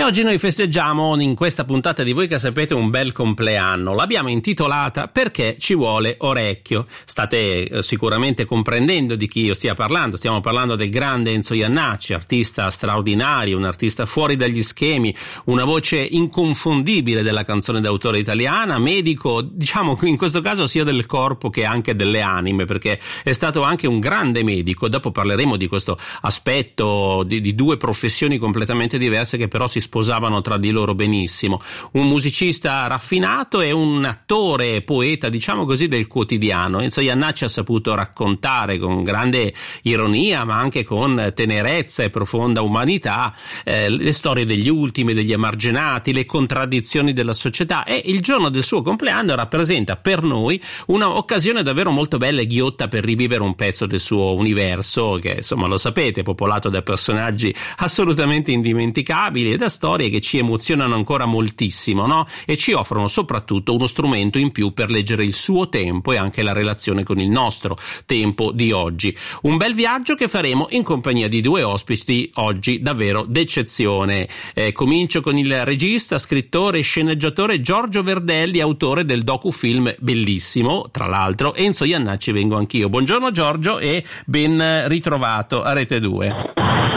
oggi noi festeggiamo in questa puntata di Voi che sapete un bel compleanno. L'abbiamo intitolata Perché ci vuole orecchio. State sicuramente comprendendo di chi io stia parlando. Stiamo parlando del grande Enzo Jannacci, artista straordinario, un artista fuori dagli schemi, una voce inconfondibile della canzone d'autore italiana, medico, diciamo in questo caso sia del corpo che anche delle anime, perché è stato anche un grande medico. Dopo parleremo di questo aspetto di due professioni completamente diverse che però si sposavano tra di loro benissimo. Un musicista raffinato e un attore e poeta, diciamo così, del quotidiano. Enzo Jannacci ha saputo raccontare con grande ironia, ma anche con tenerezza e profonda umanità, le storie degli ultimi, degli emarginati, le contraddizioni della società, e il giorno del suo compleanno rappresenta per noi un'occasione davvero molto bella e ghiotta per rivivere un pezzo del suo universo, che insomma lo sapete, è popolato da personaggi assolutamente indimenticabili e da storie che ci emozionano ancora moltissimo, no? E ci offrono soprattutto uno strumento in più per leggere il suo tempo e anche la relazione con il nostro tempo di oggi. Un bel viaggio che faremo in compagnia di due ospiti oggi davvero d'eccezione. Comincio con il regista, scrittore e sceneggiatore Giorgio Verdelli, autore del docufilm bellissimo, tra l'altro Enzo Jannacci vengo anch'io. Buongiorno Giorgio e ben ritrovato a Rete 2.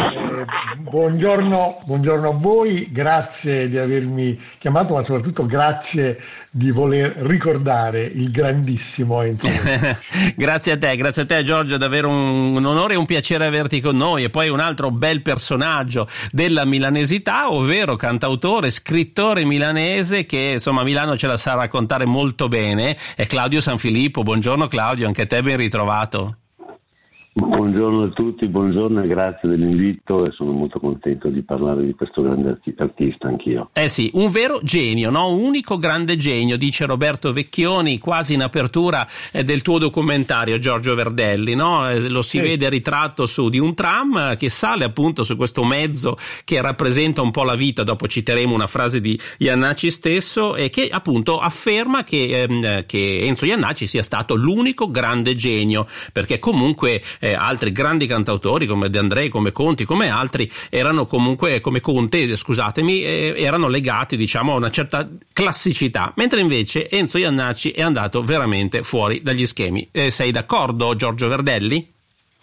Buongiorno a voi, grazie di avermi chiamato, ma soprattutto grazie di voler ricordare il grandissimo Enzo. Grazie a te Giorgio, è davvero un onore e un piacere averti con noi. E poi un altro bel personaggio della milanesità, ovvero cantautore, scrittore milanese che insomma a Milano ce la sa raccontare molto bene, è Claudio Sanfilippo. Buongiorno Claudio, anche a te ben ritrovato. Buongiorno a tutti, buongiorno e grazie dell'invito, e sono molto contento di parlare di questo grande artista anch'io. Sì, un vero genio, no? Un unico grande genio, dice Roberto Vecchioni quasi in apertura del tuo documentario Giorgio Verdelli, no? Lo si vede ritratto su di un tram che sale appunto su questo mezzo che rappresenta un po' la vita. Dopo citeremo una frase di Jannacci stesso, e che appunto afferma che Enzo Jannacci sia stato l'unico grande genio, perché comunque altri grandi cantautori come De André, come Conti, come altri erano comunque, come Conte, scusatemi, erano legati diciamo a una certa classicità, mentre invece Enzo Jannacci è andato veramente fuori dagli schemi. Sei d'accordo Giorgio Verdelli?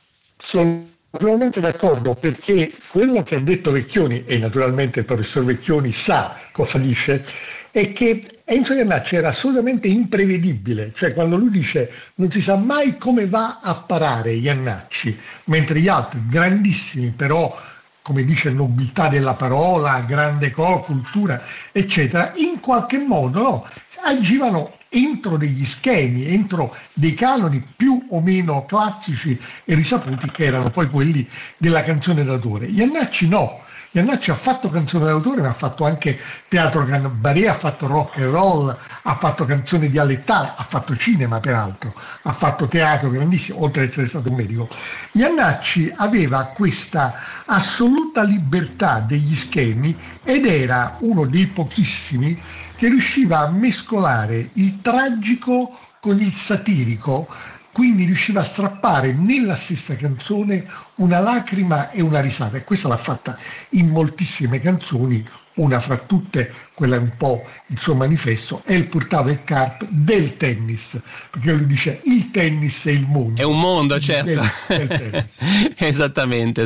Sono naturalmente d'accordo, perché quello che ha detto Vecchioni, e naturalmente il professor Vecchioni sa cosa dice, è che Enzo Jannacci era assolutamente imprevedibile, cioè quando lui dice non si sa mai come va a parare Jannacci, mentre gli altri grandissimi però, come dice, nobiltà della parola, grande cultura eccetera, in qualche modo no, agivano entro degli schemi, entro dei canoni più o meno classici e risaputi, che erano poi quelli della canzone d'autore. Jannacci no. Jannacci ha fatto canzone d'autore, ma ha fatto anche teatro cabaret, ha fatto rock and roll, ha fatto canzone dialettale, ha fatto cinema peraltro, ha fatto teatro grandissimo, oltre ad essere stato un medico. Jannacci aveva questa assoluta libertà degli schemi ed era uno dei pochissimi che riusciva a mescolare il tragico con il satirico, quindi riusciva a strappare nella stessa canzone una lacrima e una risata, e questa l'ha fatta in moltissime canzoni. Una fra tutte, quella un po' il suo manifesto, è il Portava il Carp del tennis, perché lui dice il tennis è il mondo. È un mondo, certo. Del Esattamente.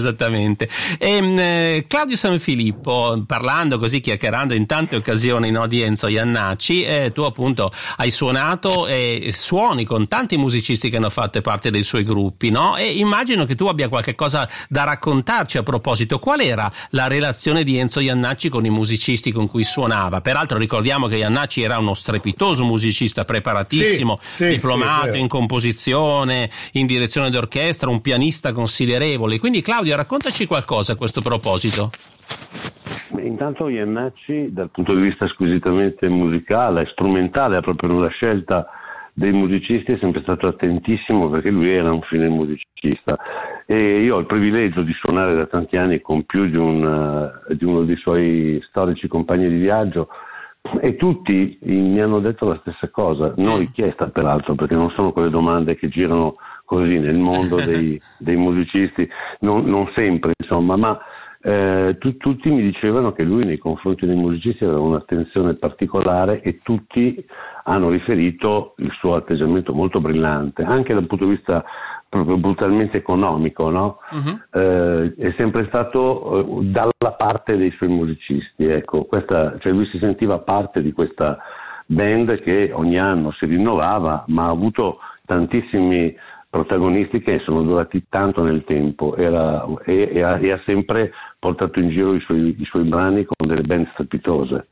Claudio Sanfilippo, parlando così, chiacchierando in tante occasioni, no, di Enzo Jannacci, tu appunto hai suonato e suoni con tanti musicisti che hanno fatto parte dei suoi gruppi, no? E immagino che tu abbia qualche cosa da raccontarci a proposito. Qual era la relazione di Enzo Jannacci con i musicisti con cui suonava? Peraltro ricordiamo che Jannacci era uno strepitoso musicista, preparatissimo, diplomato in composizione, in direzione d'orchestra, un pianista considerevole. Quindi Claudio, raccontaci qualcosa a questo proposito. Intanto Jannacci, dal punto di vista squisitamente musicale, strumentale, proprio nella scelta dei musicisti, è sempre stato attentissimo, perché lui era un fine musicista, e io ho il privilegio di suonare da tanti anni con più di uno dei suoi storici compagni di viaggio, e tutti mi hanno detto la stessa cosa, non richiesta peraltro, perché non sono quelle domande che girano così nel mondo dei musicisti, non sempre insomma, ma tutti mi dicevano che lui nei confronti dei musicisti aveva un'attenzione particolare e tutti hanno riferito il suo atteggiamento molto brillante, anche dal punto di vista proprio brutalmente economico, no? È sempre stato dalla parte dei suoi musicisti, ecco, cioè lui si sentiva parte di questa band che ogni anno si rinnovava, ma ha avuto tantissimi protagonisti che sono durati tanto nel tempo e ha sempre portato in giro i suoi brani con delle band strepitose.